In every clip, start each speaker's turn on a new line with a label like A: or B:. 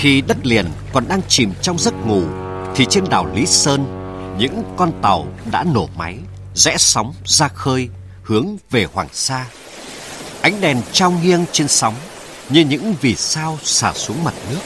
A: Khi đất liền còn đang chìm trong giấc ngủ, thì trên đảo Lý Sơn, những con tàu đã nổ máy, rẽ sóng ra khơi, hướng về Hoàng Sa. Ánh đèn trao nghiêng trên sóng như những vì sao xả xuống mặt nước.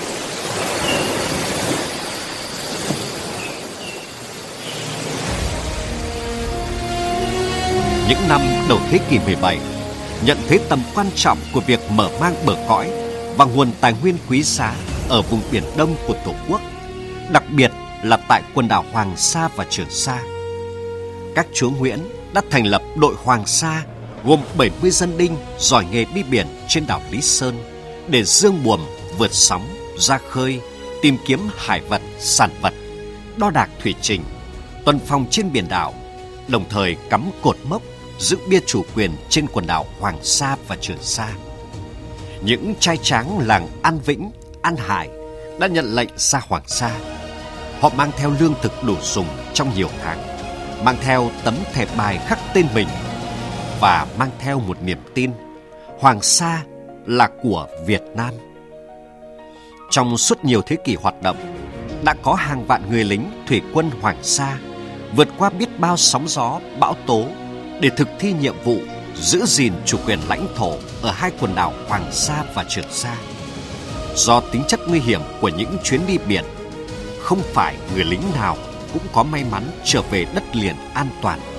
A: Những năm đầu thế kỷ 17, nhận thấy tầm quan trọng của việc mở mang bờ cõi và nguồn tài nguyên quý giá ở vùng Biển Đông của Tổ quốc, đặc biệt là tại quần đảo Hoàng Sa và Trường Sa. Các chúa Nguyễn đã thành lập đội Hoàng Sa gồm 70 dân đinh giỏi nghề đi biển trên đảo Lý Sơn để dương buồm, vượt sóng, ra khơi, tìm kiếm hải vật, sản vật, đo đạc thủy trình, tuần phòng trên biển đảo, đồng thời cắm cột mốc giữ bia chủ quyền trên quần đảo Hoàng Sa và Trường Sa. Những trai tráng làng An Vĩnh, An Hải đã nhận lệnh ra Hoàng Sa. Họ mang theo lương thực đủ dùng trong nhiều tháng, mang theo tấm thẻ bài khắc tên mình và mang theo một niềm tin: Hoàng Sa là của Việt Nam. Trong suốt nhiều thế kỷ hoạt động, đã có hàng vạn người lính thủy quân Hoàng Sa vượt qua biết bao sóng gió, bão tố để thực thi nhiệm vụ giữ gìn chủ quyền lãnh thổ ở hai quần đảo Hoàng Sa và Trường Sa. Do tính chất nguy hiểm của những chuyến đi biển, không phải người lính nào cũng có may mắn trở về đất liền an toàn.